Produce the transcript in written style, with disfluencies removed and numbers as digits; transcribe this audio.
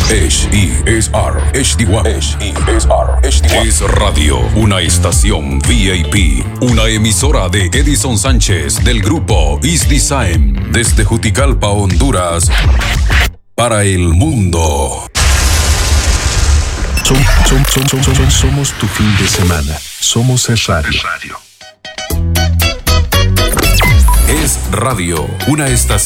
HESR HD1. HESR HD1. Es Radio, una estación VIP, una emisora de Edison Sánchez del grupo East Design, desde Juticalpa, Honduras, para el mundo. Somos tu fin de semana. Somos Es Radio. Es Radio, una estación